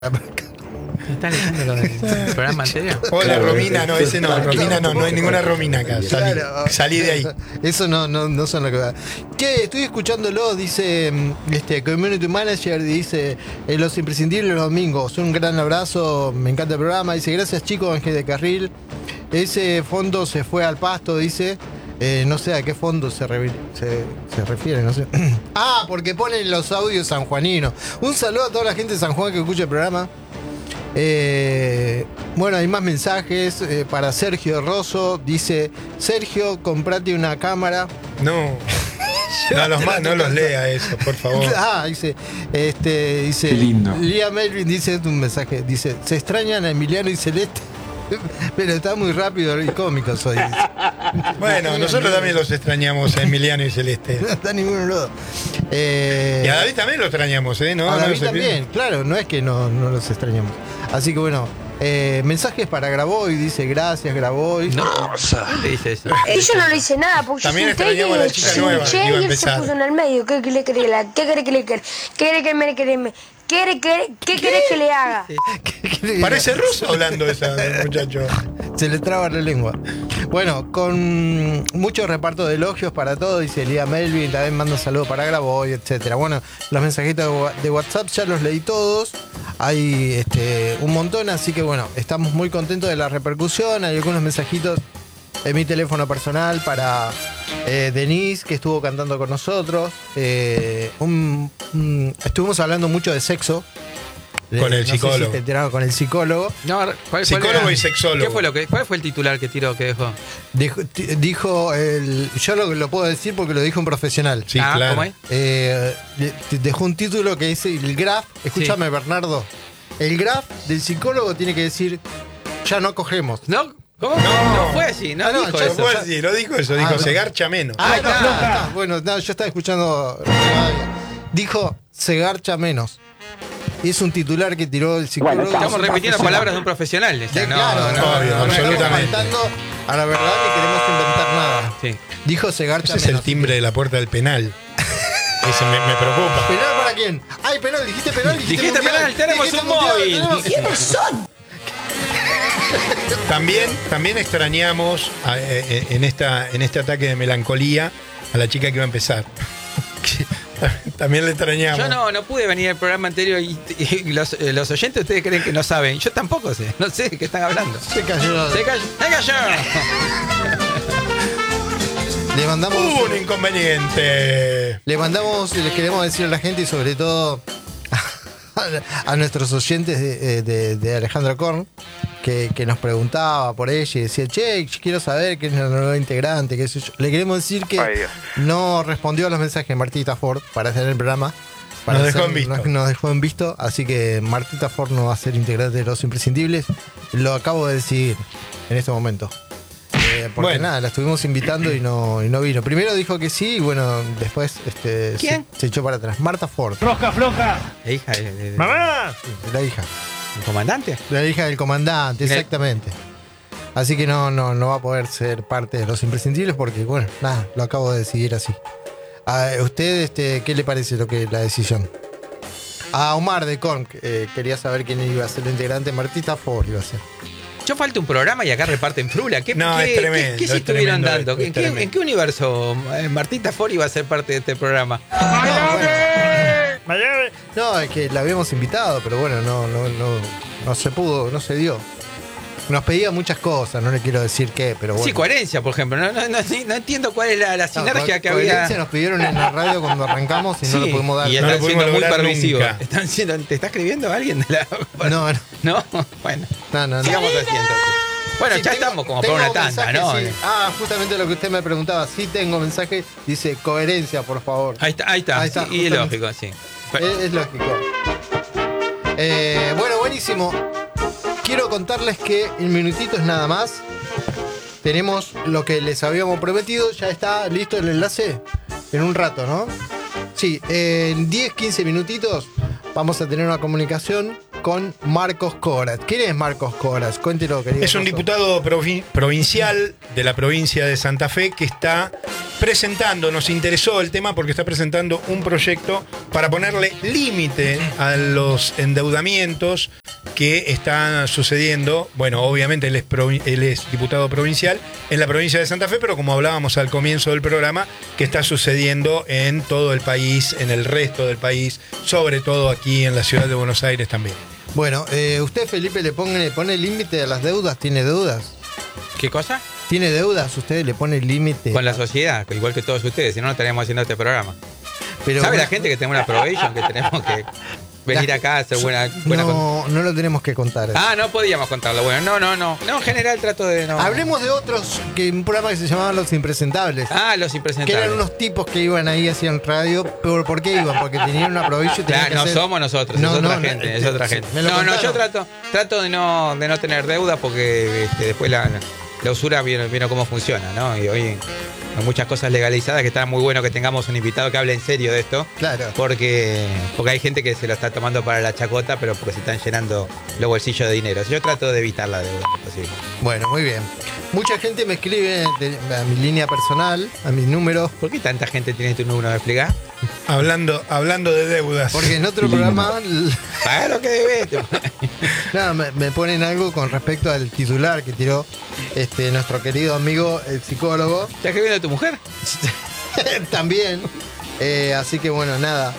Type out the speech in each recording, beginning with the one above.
¿Estás leyendo lo del programa anterior? Hola, Romina, no, ese no. Romina no hay ninguna Romina acá. Salí de ahí. Eso no son lo que va. ¿Qué? Estoy escuchándolo, dice Community Manager, dice Los Imprescindibles los domingos. Un gran abrazo, me encanta el programa. Dice, gracias chicos, Ángel de Carril. Ese fondo se fue al pasto, dice. No sé a qué fondo se refiere, no sé. Porque ponen los audios sanjuaninos. Un saludo a toda la gente de San Juan que escucha el programa. Bueno, hay más mensajes para Sergio Rosso. Dice, Sergio, comprate una cámara. No los lea eso, por favor. Dice qué lindo. Lía Melvin dice un mensaje, dice, se extrañan a Emiliano y Celeste. Pero está muy rápido y cómico soy. Bueno, nosotros también los extrañamos a Emiliano y Celeste. No está ninguno lado. Y a David también lo extrañamos, ¿no? A David no también, claro, no es que no los extrañamos. Así que bueno, mensajes para Graboy, dice gracias Graboy. No, ¿qué dice eso? Yo no le hice nada, porque también extrañamos a la chica nueva que iba a y él se empezar. puso en el medio. ¿Qué quiere que le haga? Parece ruso hablando esa muchacho. Se le traba la lengua. Bueno, con mucho reparto de elogios para todos, dice Lía Melvin, también mando saludos para Graboy, etcétera. Bueno, los mensajitos de WhatsApp ya los leí todos. Hay un montón, así que bueno, estamos muy contentos de la repercusión. Hay algunos mensajitos en mi teléfono personal para Denise, que estuvo cantando con nosotros. Estuvimos hablando mucho de sexo. Con el psicólogo. No sé si te enteraron, con el psicólogo. No, psicólogo y sexólogo. ¿Cuál fue el titular que tiró, que dejó? Dijo yo lo puedo decir porque lo dijo un profesional. Sí, claro. ¿Cómo es? Dejó un título que dice el graph. Escúchame, sí. Bernardo. El graph del psicólogo tiene que decir ya no cogemos. ¿No? ¿Cómo? No fue así, no dijo eso. Fue así, no dijo eso, dijo se garcha menos. Bueno, yo estaba escuchando. Dijo se garcha menos. Y es un titular que tiró el psicólogo. Bueno, estamos repitiendo palabras de un profesional. Claro, absolutamente. A la verdad ni queremos inventar nada. Sí. Dijo se garcha menos. Ese es el timbre de la puerta del penal. Ese me preocupa. ¿Penal para quién? ¡Ay, penal! ¿Dijiste penal? Dijiste penal, tenemos un móvil. ¿Quiénes son? También extrañamos en este ataque de melancolía a la chica que iba a empezar. También le extrañamos. Yo no pude venir al programa anterior y los oyentes, ustedes creen que no saben. Yo tampoco sé, no sé de qué están hablando. Se cayó. Le mandamos un inconveniente. Les queremos decir a la gente y sobre todo a nuestros oyentes de Alejandra Korn que nos preguntaba por ella y decía, che, quiero saber quién es la nueva integrante, qué sé yo. Le queremos decir que no respondió a los mensajes de Martita Ford para hacer el programa. Nos dejó en visto, así que Martita Ford no va a ser integrante de Los Imprescindibles. Lo acabo de decidir en este momento. Porque nada, la estuvimos invitando y no vino. Primero dijo que sí y bueno, después ¿Quién? Se echó para atrás. Marta Ford. Floja. La hija de ¡Mamá! Sí, la hija. ¿El comandante? La hija del comandante, exactamente. Así que no va a poder ser parte de Los Imprescindibles porque, bueno, nada, lo acabo de decidir así. ¿A usted qué le parece la decisión? A Omar de Korn, quería saber quién iba a ser el integrante. Martita Ford iba a ser. Yo falta un programa y acá reparten frula. Es tremendo. ¿Qué se estuvieron dando? ¿En qué universo Martita Ford iba a ser parte de este programa? No, es que la habíamos invitado, pero bueno, no se pudo, no se dio. Nos pedía muchas cosas, no le quiero decir qué, pero bueno. Sí, coherencia, por ejemplo. No entiendo cuál es la sinergia que había. Coherencia nos pidieron en la radio cuando arrancamos y no lo pudimos dar. Y están siendo muy permisivos. ¿Te está escribiendo alguien de la.? No. Bueno. No. Sigamos así entonces. Bueno, sí, ya estamos como para una tanda, ¿no? Sí. Justamente lo que usted me preguntaba. Sí tengo mensaje, dice coherencia, por favor. Ahí está. Y es lógico, sí. Es lógico. Bueno, buenísimo. Quiero contarles que en minutitos nada más tenemos lo que les habíamos prometido. Ya está listo el enlace en un rato, ¿no? Sí, en 10-15 minutitos vamos a tener una comunicación con Marcos Coras. ¿Quién es Marcos Coras? Cuéntelo, querido. Es un diputado provincial de la provincia de Santa Fe que está nos interesó el tema porque está presentando un proyecto para ponerle límite a los endeudamientos que están sucediendo. Bueno, obviamente él es diputado provincial en la provincia de Santa Fe, pero como hablábamos al comienzo del programa, que está sucediendo en todo el país, en el resto del país, sobre todo aquí en la ciudad de Buenos Aires también. Bueno, usted, Felipe, le pone límite a las deudas. ¿Tiene deudas? ¿Qué cosa? ¿Tiene deudas? ¿Usted le pone límite? Con la sociedad, igual que todos ustedes, si no, no estaríamos haciendo este programa. Pero ¿Sabe la gente que tenemos una probation, que tenemos que venir acá a hacer buena no lo tenemos que contar. no podíamos contarlo. Bueno, no. En general trato de no. Hablemos de otros, un programa que se llamaba Los Impresentables. Los Que impresentables. eran unos tipos que iban ahí, hacían radio. ¿Pero por qué iban? Porque tenían una probation y tenían Claro, que no hacer... somos nosotros, es otra gente, es otra gente. me lo Yo contaron. trato de no tener deuda porque después la usura viene cómo funciona, ¿no? Y hoy hay muchas cosas legalizadas que está muy bueno que tengamos un invitado que hable en serio de esto. Claro. Porque hay gente que se lo está tomando para la chacota, pero porque se están llenando los bolsillos de dinero. Yo trato de evitar la deuda. Posible. Bueno, muy bien. Mucha gente me escribe a mi línea personal, a mis números, ¿Por qué tanta gente tiene tu número de explicar? Hablando de deudas. porque en otro programa Paga lo que debes. nada, me ponen algo con respecto al titular que tiró nuestro querido amigo, el psicólogo. ¿Estás escribiendo a tu mujer? También. Así que bueno, nada.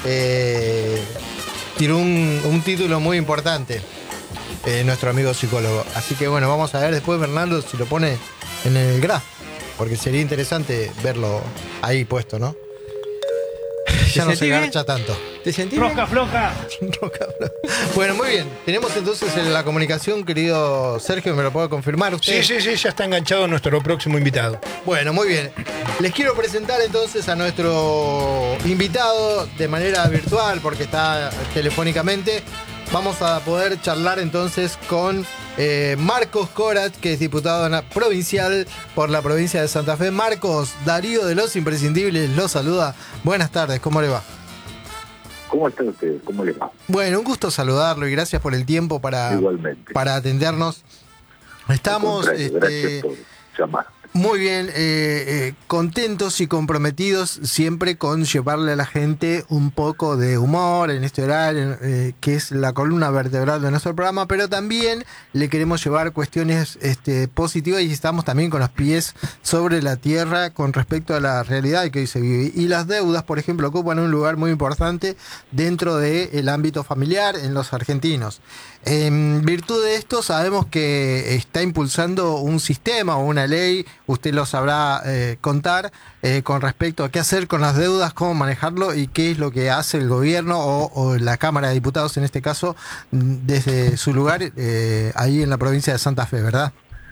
Tiró un título muy importante, nuestro amigo psicólogo. Así que bueno, vamos a ver después, Bernardo, si lo pone en el graph. Porque sería interesante verlo ahí puesto, ¿no? Ya no se sentís bien? garcha tanto. ¿Te sentís bien? Bueno, muy bien. Tenemos entonces en la comunicación, querido Sergio, ¿me lo puede confirmar usted? Sí, ya está enganchado nuestro próximo invitado. Bueno, muy bien. Les quiero presentar entonces a nuestro invitado de manera virtual, porque está telefónicamente. Vamos a poder charlar entonces con Marcos Corat, que es diputado provincial por la provincia de Santa Fe. Marcos, Darío de Los Imprescindibles los saluda. Buenas tardes, ¿cómo le va? ¿Cómo están ustedes? ¿Cómo les va? Bueno, un gusto saludarlo y gracias por el tiempo para atendernos. Estamos Gracias por llamar. muy bien, contentos y comprometidos siempre con llevarle a la gente un poco de humor en este horario, que es la columna vertebral de nuestro programa, pero también le queremos llevar cuestiones positivas y estamos también con los pies sobre la tierra con respecto a la realidad que hoy se vive. Y las deudas, por ejemplo, ocupan un lugar muy importante dentro del ámbito familiar en los argentinos. En virtud de esto, sabemos que está impulsando un sistema o una ley, usted lo sabrá contar, con respecto a qué hacer con las deudas, cómo manejarlo y qué es lo que hace el gobierno o la Cámara de Diputados, en este caso, desde su lugar, ahí en la provincia de Santa Fe, ¿verdad?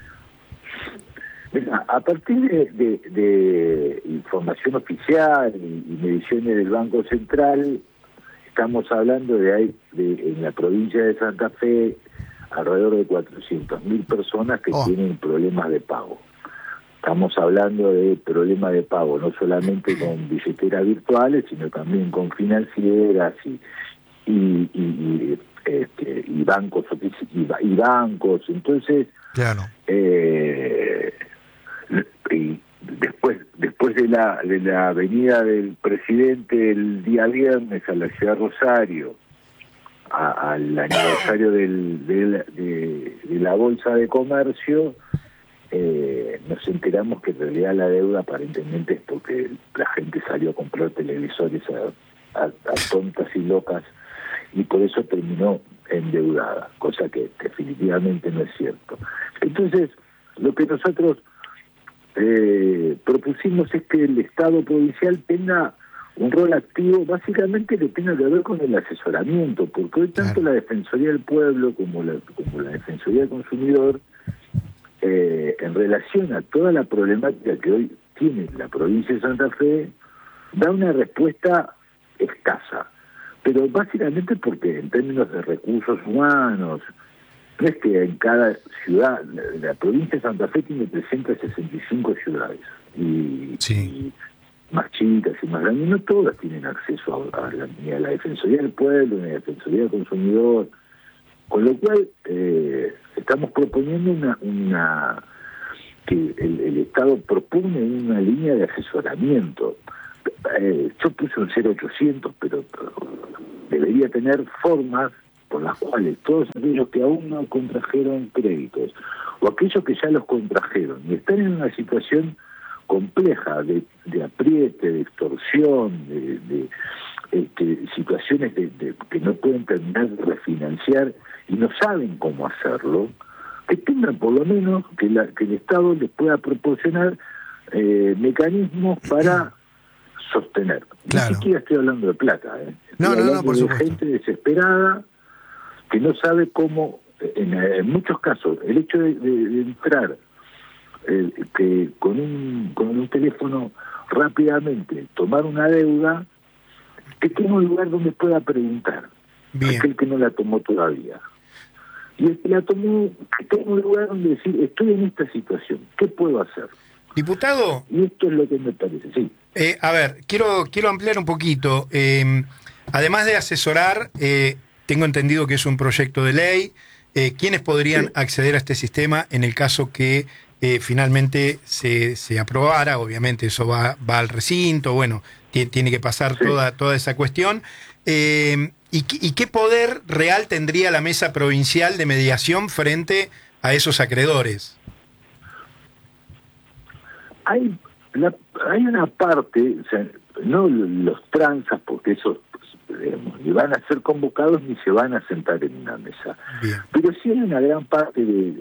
A partir de información oficial y mediciones del Banco Central, estamos hablando en la provincia de Santa Fe alrededor de 400.000 personas que tienen problemas de pago. Estamos hablando de problemas de pago no solamente con billeteras virtuales, sino también con financieras y bancos y bancos. Entonces, claro. Y después de la venida del presidente el día viernes a la ciudad de Rosario, al aniversario de la Bolsa de Comercio, nos enteramos que en realidad la deuda aparentemente es porque la gente salió a comprar televisores a tontas y locas y por eso terminó endeudada, cosa que definitivamente no es cierto. Entonces, lo que nosotros propusimos es que el Estado provincial tenga un rol activo, básicamente que tenga que ver con el asesoramiento, porque hoy tanto la Defensoría del Pueblo como la Defensoría del Consumidor, en relación a toda la problemática que hoy tiene la provincia de Santa Fe, da una respuesta escasa, pero básicamente porque en términos de recursos humanos, no es que en cada ciudad, la provincia de Santa Fe tiene 365 ciudades, y más chicas y más grandes, no todas tienen acceso ni a la Defensoría del Pueblo, ni a la Defensoría del Consumidor, con lo cual estamos proponiendo que el Estado propone una línea de asesoramiento. Yo puse un 0800, pero debería tener formas por las cuales todos aquellos que aún no contrajeron créditos o aquellos que ya los contrajeron y están en una situación compleja de apriete, de extorsión, de situaciones que no pueden terminar de refinanciar y no saben cómo hacerlo, que tengan por lo menos que el Estado les pueda proporcionar mecanismos para sostener. Claro. Ni siquiera estoy hablando de plata, No, Estoy hablando por de supuesto. gente desesperada que no sabe cómo, en muchos casos, el hecho de entrar que con un teléfono rápidamente tomar una deuda, que tenga un lugar donde pueda preguntar. Bien. Aquel que no la tomó todavía. Y el que la tomó, que tenga un lugar donde decir, estoy en esta situación, ¿qué puedo hacer? Diputado, Y esto es lo que me parece, sí. a ver, quiero ampliar un poquito. Además de asesorar, tengo entendido que es un proyecto de ley. ¿Quiénes podrían Sí. acceder a este sistema en el caso que finalmente se aprobara? Obviamente eso va al recinto, bueno, tiene que pasar Sí. toda esa cuestión. ¿Y qué poder real tendría la mesa provincial de mediación frente a esos acreedores? Hay una parte, o sea, no los tranzas, porque esos ni van a ser convocados ni se van a sentar en una mesa. Bien. Pero sí hay una gran parte de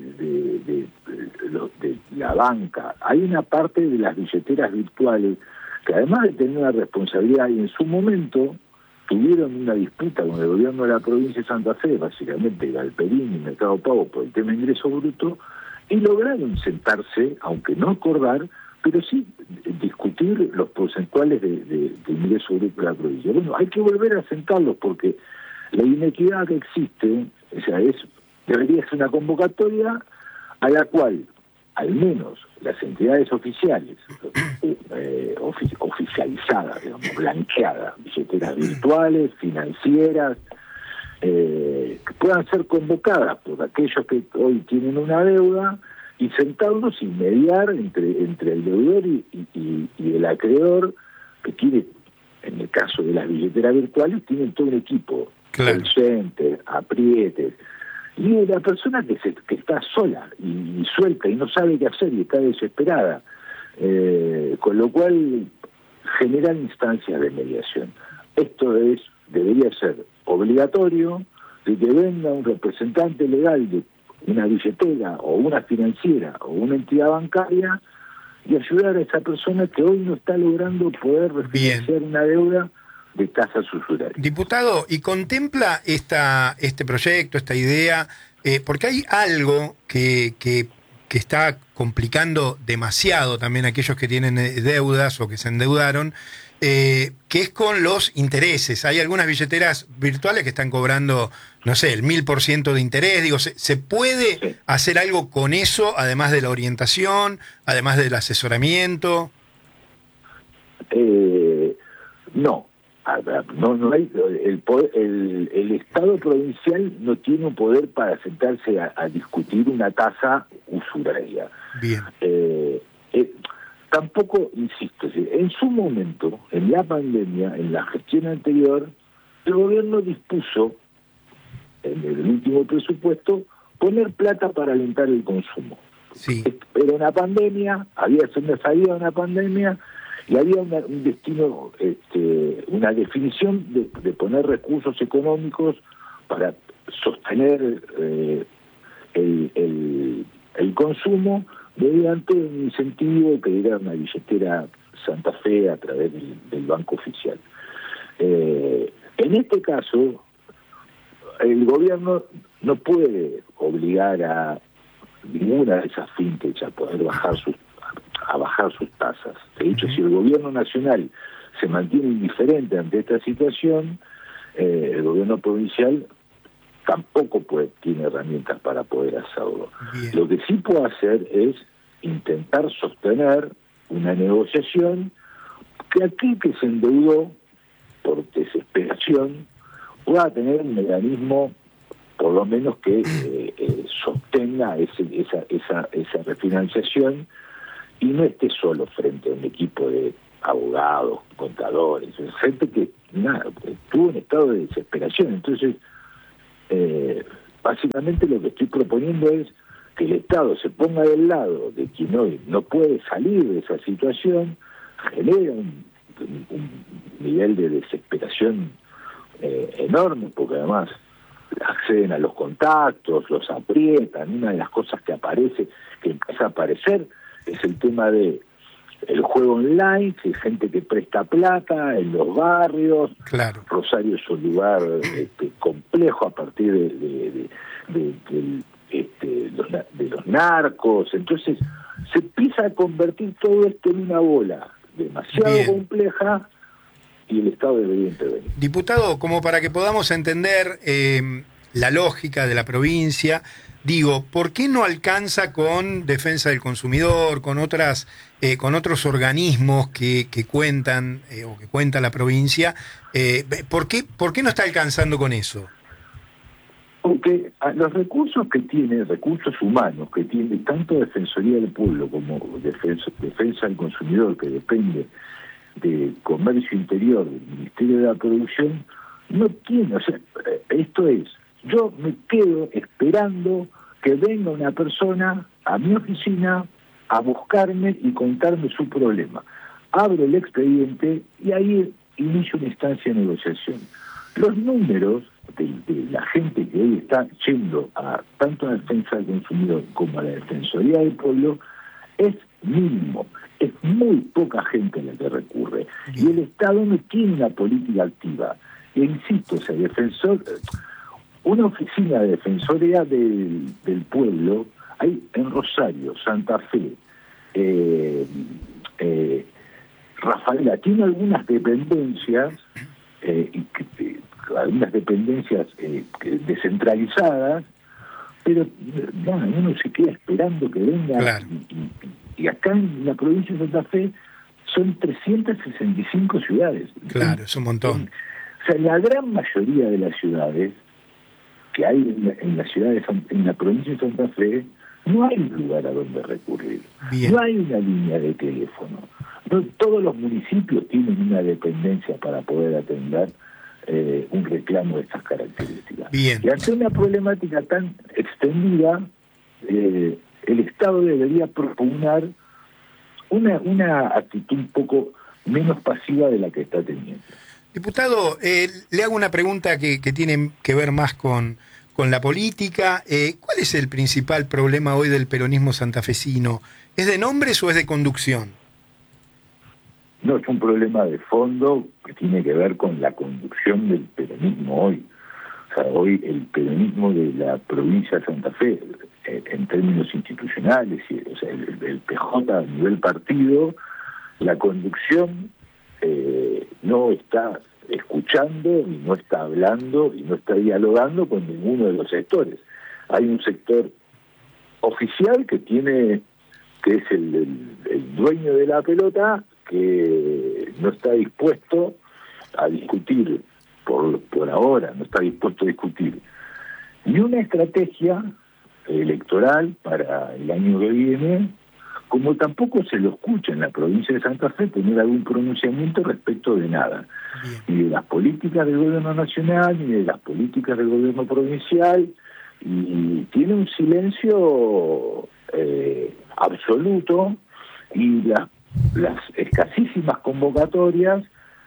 la banca, hay una parte de las billeteras virtuales que además de tener una responsabilidad y en su momento tuvieron una disputa con el gobierno de la provincia de Santa Fe, básicamente Galperín y Mercado Pago por el tema de ingreso bruto, y lograron sentarse, aunque no acordar, pero sí discutir los porcentuales de ingreso bruto de la provincia. Bueno, hay que volver a sentarlos porque la inequidad que existe, o sea, debería ser una convocatoria a la cual al menos las entidades oficiales, oficializadas, digamos, blanqueadas, billeteras virtuales, financieras, que puedan ser convocadas por aquellos que hoy tienen una deuda y sentarnos y mediar entre el deudor y el acreedor, que tiene, en el caso de las billeteras virtuales, tienen todo un equipo, Claro. call center, aprietes, y la persona que está sola y suelta y no sabe qué hacer y está desesperada, con lo cual generan instancias de mediación. Esto debería ser obligatorio, de que venga un representante legal de una billetera o una financiera o una entidad bancaria y ayudar a esa persona que hoy no está logrando poder refinanciar una deuda de tasas usurarias. Diputado, ¿y contempla este proyecto, esta idea? Porque hay algo que está complicando demasiado también a aquellos que tienen deudas o que se endeudaron, que es con los intereses. Hay algunas billeteras virtuales que están cobrando, no sé, el 1000% de interés. Digo, ¿se puede Sí. hacer algo con eso, además de la orientación, además del asesoramiento? No. No hay el Estado provincial no tiene un poder para sentarse a discutir una tasa usuraria. Bien. Tampoco, insisto, en su momento, en la pandemia, en la gestión anterior, el gobierno dispuso, en el último presupuesto, poner plata para alentar el consumo. Sí. Era una pandemia, había salido una pandemia y había un destino, una definición de poner recursos económicos para sostener el consumo mediante un incentivo que era una billetera Santa Fe a través del Banco Oficial. En este caso, el gobierno no puede obligar a ninguna de esas fintechs a poder bajar sus tasas. De hecho, si el gobierno nacional se mantiene indiferente ante esta situación, el gobierno provincial tampoco tiene herramientas para poder hacerlo. Bien. Lo que sí puede hacer es intentar sostener una negociación que aquel que se endeudó por desesperación pueda tener un mecanismo por lo menos que sostenga esa refinanciación y no esté solo frente a un equipo de abogados, contadores, gente que estuvo en estado de desesperación. Entonces, básicamente lo que estoy proponiendo es que el Estado se ponga del lado de quien hoy no puede salir de esa situación, genera un nivel de desesperación enorme, porque además acceden a los contactos, los aprietan. Una de las cosas que empieza a aparecer, es el tema de el juego online, que hay gente que presta plata en los barrios. Claro. Rosario es un lugar complejo a partir de los narcos. Entonces se empieza a convertir todo esto en una bola demasiado Bien. compleja y el Estado debería intervenir. Diputado, como para que podamos entender la lógica de la provincia, digo, ¿por qué no alcanza con Defensa del Consumidor, con otros organismos que cuentan o que cuenta la provincia? ¿Por qué no está alcanzando con eso? Porque los recursos que tiene, recursos humanos que tiene tanto Defensoría del Pueblo como Defensa del Consumidor, que depende de Comercio Interior, del Ministerio de la Producción, no tiene, o sea, esto es, yo me quedo esperando que venga una persona a mi oficina a buscarme y contarme su problema. Abro el expediente y ahí inicio una instancia de negociación. Los números de la gente que hoy está yendo tanto a la Defensa del Consumidor como a la Defensoría del Pueblo es mínimo. Es muy poca gente la que recurre. Y el Estado no tiene una política activa. E insisto, o sea, una oficina de Defensoría del Pueblo hay en Rosario, Santa Fe, Rafaela, tiene algunas dependencias, descentralizadas, pero uno se queda esperando que venga. Claro. Y acá en la provincia de Santa Fe son 365 ciudades. Claro, es un montón. O sea, la gran mayoría de las ciudades que hay en la provincia de Santa Fe, no hay un lugar a donde recurrir. Bien. No hay una línea de teléfono. No todos los municipios tienen una dependencia para poder atender un reclamo de estas características. Bien. Y ante una problemática tan extendida, el Estado debería propugnar una actitud un poco menos pasiva de la que está teniendo. Diputado, le hago una pregunta que tiene que ver más con la política. ¿Cuál es el principal problema hoy del peronismo santafesino? ¿Es de nombres o es de conducción? No, es un problema de fondo que tiene que ver con la conducción del peronismo hoy. O sea, hoy el peronismo de la provincia de Santa Fe, en términos institucionales, o sea, el PJ a nivel partido, la conducción no está escuchando y no está hablando y no está dialogando con ninguno de los sectores. Hay un sector oficial que es el dueño de la pelota, que no está dispuesto a discutir por ahora, no está dispuesto a discutir ni una estrategia electoral para el año que viene, como tampoco se lo escucha en la provincia de Santa Fe tener algún pronunciamiento respecto de nada, ni de las políticas del gobierno nacional, ni de las políticas del gobierno provincial, y tiene un silencio absoluto, y las escasísimas convocatorias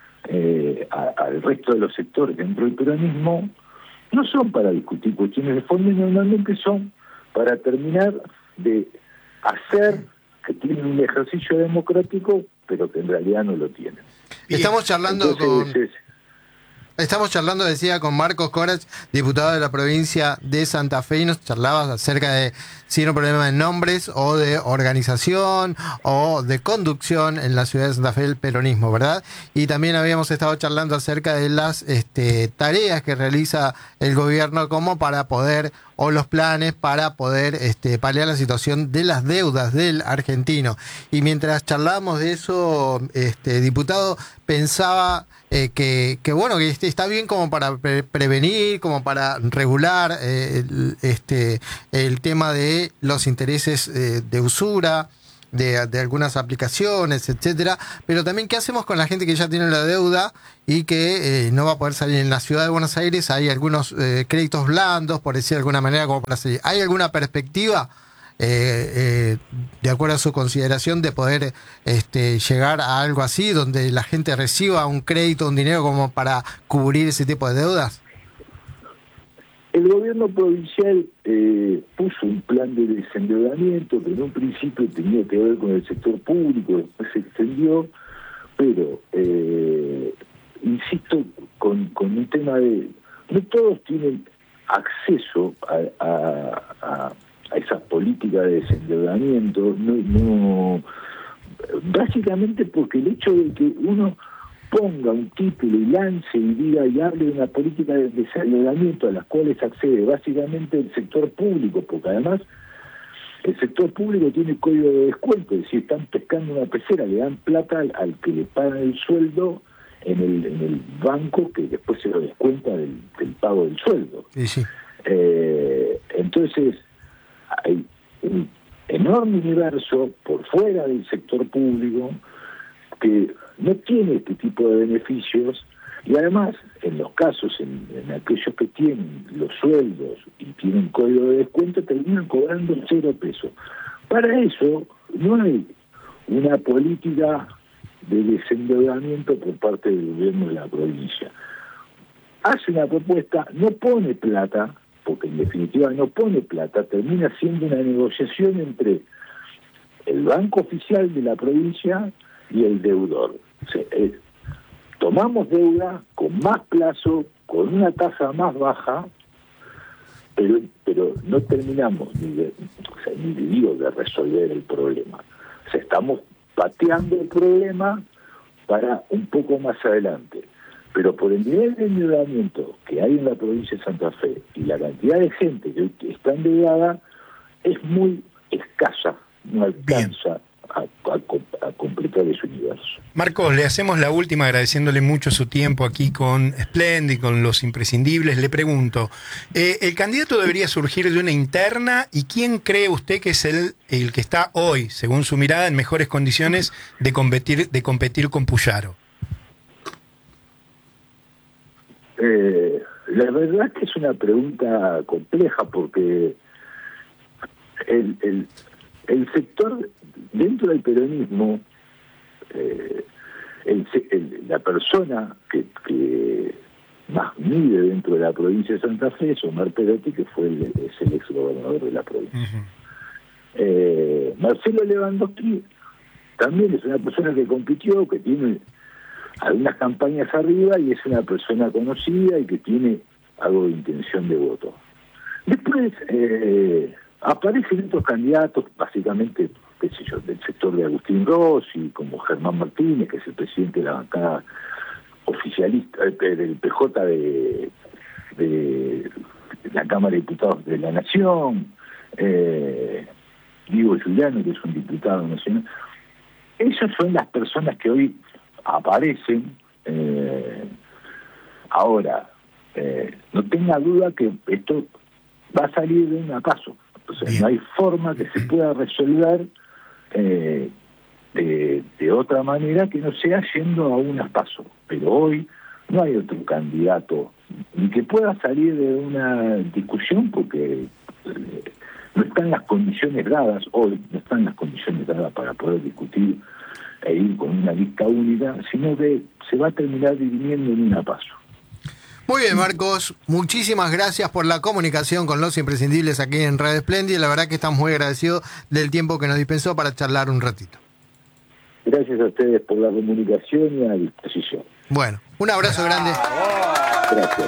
al resto de los sectores dentro del peronismo no son para discutir cuestiones de fondo, y normalmente son para terminar de hacer que tienen un ejercicio democrático, pero que en realidad no lo tienen. Estamos charlando Entonces, Estamos charlando, decía, con Marcos Corach, diputado de la provincia de Santa Fe, y nos charlabas acerca de si era un problema de nombres o de organización o de conducción en la ciudad de Santa Fe el peronismo, ¿verdad? Y también habíamos estado charlando acerca de las tareas que realiza el gobierno como para poder o los planes para poder paliar la situación de las deudas del argentino. Y mientras charlábamos de eso, diputado, pensaba que bueno, que está bien como para prevenir, como para regular el tema de los intereses de usura, de algunas aplicaciones, etcétera, pero también qué hacemos con la gente que ya tiene la deuda y que no va a poder salir. En la ciudad de Buenos Aires hay algunos créditos blandos, por decir de alguna manera, como para salir. ¿Hay alguna perspectiva, de acuerdo a su consideración, de poder llegar a algo así, donde la gente reciba un crédito, un dinero como para cubrir ese tipo de deudas? El gobierno provincial puso un plan de desendeudamiento que en un principio tenía que ver con el sector público, después se extendió, pero insisto con un tema de... No todos tienen acceso a esa política de desendeudamiento, básicamente porque el hecho de que uno ponga un título y lance y diga y hable de una política de desendeudamiento a las cuales accede básicamente el sector público, porque además el sector público tiene código de descuento, es decir, están pescando una pecera, le dan plata al que le pagan el sueldo en el banco, que después se lo descuenta del pago del sueldo. Sí, sí. Entonces hay un enorme universo por fuera del sector público que no tiene este tipo de beneficios, y además en los casos, en aquellos que tienen los sueldos y tienen código de descuento, terminan cobrando 0 pesos. Para eso no hay una política de desendeudamiento por parte del gobierno de la provincia. Hace una propuesta, no pone plata, porque en definitiva no pone plata, termina siendo una negociación entre el banco oficial de la provincia y el deudor. O sea, tomamos deuda con más plazo, con una tasa más baja, pero no terminamos ni de resolver el problema. O sea, estamos pateando el problema para un poco más adelante. Pero por el nivel de endeudamiento que hay en la provincia de Santa Fe y la cantidad de gente que está endeudada, es muy escasa, no alcanza a completar ese universo. Marcos, le hacemos la última agradeciéndole mucho su tiempo aquí con Splendid, con Los Imprescindibles. Le pregunto, ¿el candidato debería surgir de una interna y quién cree usted que es el que está hoy, según su mirada, en mejores condiciones de competir con Puyaro? La verdad es que es una pregunta compleja porque el sector dentro del peronismo, la persona que más mide dentro de la provincia de Santa Fe es Omar Perotti, que es el ex gobernador de la provincia. Marcelo Lewandowski también es una persona que compitió, que tiene algunas campañas arriba y es una persona conocida y que tiene algo de intención de voto. Después aparecen otros candidatos, básicamente, qué sé yo, del sector de Agustín Rossi, como Germán Martínez, que es el presidente de la bancada oficialista del PJ de la Cámara de Diputados de la Nación, Diego Giuliano, que es un diputado nacional. Esas son las personas que hoy aparecen. Ahora, no tenga duda que esto va a salir de una paso. O sea, no hay forma que se pueda resolver de otra manera que no sea yendo a unas pasos. Pero hoy no hay otro candidato ni que pueda salir de una discusión porque no están las condiciones dadas, hoy no están las condiciones dadas para poder discutir e ir con una lista única, sino que se va a terminar dividiendo en una paso. Muy bien, Marcos, muchísimas gracias por la comunicación con Los Imprescindibles aquí en Radio Splendid. La verdad que estamos muy agradecidos del tiempo que nos dispensó para charlar un ratito. Gracias a ustedes por la comunicación y a la disposición. Bueno, un abrazo grande. Gracias.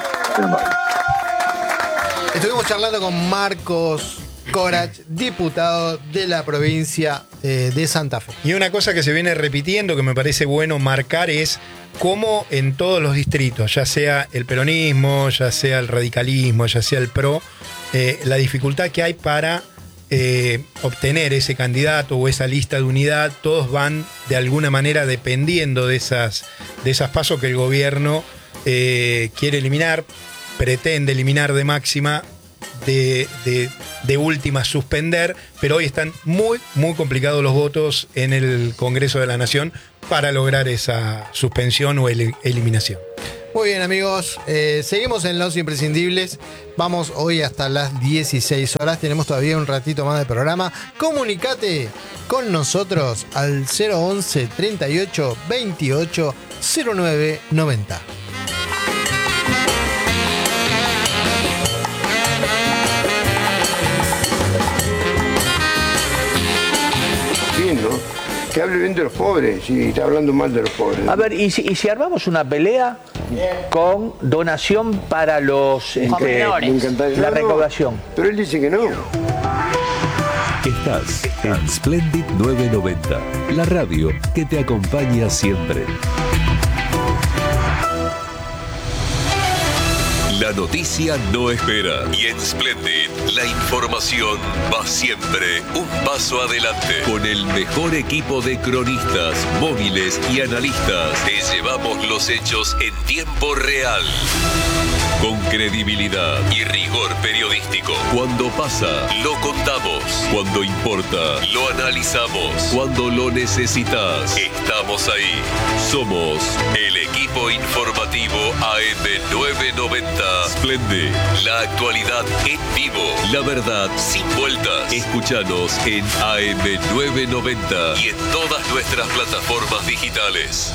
Estuvimos charlando con Marcos Corach, diputado de la provincia de Santa Fe. Y una cosa que se viene repitiendo, que me parece bueno marcar, es cómo en todos los distritos, ya sea el peronismo, ya sea el radicalismo, ya sea el PRO, la dificultad que hay para obtener ese candidato o esa lista de unidad. Todos van de alguna manera dependiendo de esas pasos que el gobierno quiere eliminar, pretende eliminar de máxima, de última suspender, pero hoy están muy, muy complicados los votos en el Congreso de la Nación para lograr esa suspensión o eliminación. Muy bien, amigos, seguimos en Los Imprescindibles. Vamos hoy hasta las 16 horas. Tenemos todavía un ratito más de programa. Comunicate con nosotros al 011 38 28 09 90. ¿No? Que hable bien de los pobres, si está hablando mal de los pobres. A ver, ¿y si armamos una pelea con donación para los la recaudación? Pero él dice que no. Estás en Splendid 990, la radio que te acompaña siempre. La noticia no espera y en Splendid la información va siempre un paso adelante. Con el mejor equipo de cronistas, móviles y analistas, te llevamos los hechos en tiempo real. Con credibilidad y rigor periodístico. Cuando pasa, lo contamos. Cuando importa, lo analizamos. Cuando lo necesitas, estamos ahí. Somos el equipo informativo AM990. Splendid, la actualidad en vivo. La verdad sin vueltas. Escúchanos en AM990 y en todas nuestras plataformas digitales.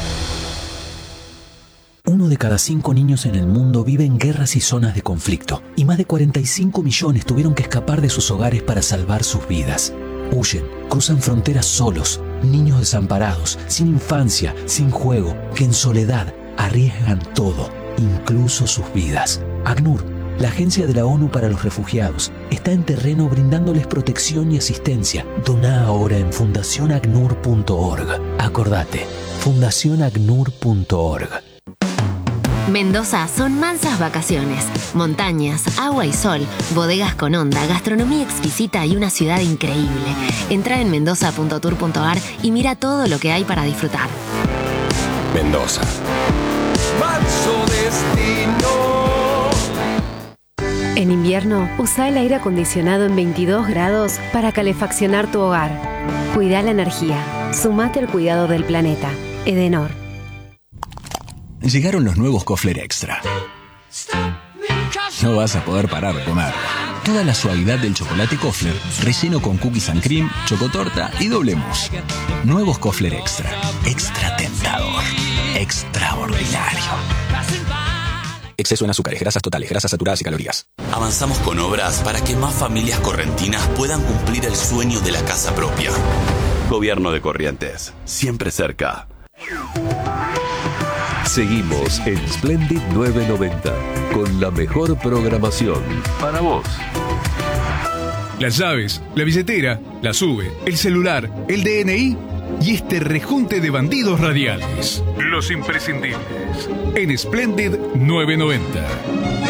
1 de cada 5 niños en el mundo vive en guerras y zonas de conflicto, y más de 45 millones tuvieron que escapar de sus hogares para salvar sus vidas. Huyen, cruzan fronteras solos, niños desamparados, sin infancia, sin juego, que en soledad arriesgan todo, incluso sus vidas. ACNUR, la Agencia de la ONU para los Refugiados, está en terreno brindándoles protección y asistencia. Doná ahora en fundacionacnur.org. Acordate, fundacionacnur.org. Mendoza son mansas vacaciones, montañas, agua y sol, bodegas con onda, gastronomía exquisita y una ciudad increíble. Entra en mendoza.tour.ar y mira todo lo que hay para disfrutar. Mendoza. Manso destino. En invierno, usa el aire acondicionado en 22 grados para calefaccionar tu hogar. Cuida la energía. Sumate al cuidado del planeta. Edenor. Llegaron los nuevos Kofler Extra. No vas a poder parar de comer. Toda la suavidad del chocolate Kofler, relleno con cookies and cream, chocotorta y doble mousse. Nuevos Kofler Extra. Extra tentador. Extraordinario. Exceso en azúcares, grasas totales, grasas saturadas y calorías. Avanzamos con obras para que más familias correntinas puedan cumplir el sueño de la casa propia. Gobierno de Corrientes, siempre cerca. Seguimos en Splendid 990 con la mejor programación para vos. Las llaves, la billetera, la SUBE, el celular, el DNI y este rejunte de bandidos radiales. Los imprescindibles en Splendid 990.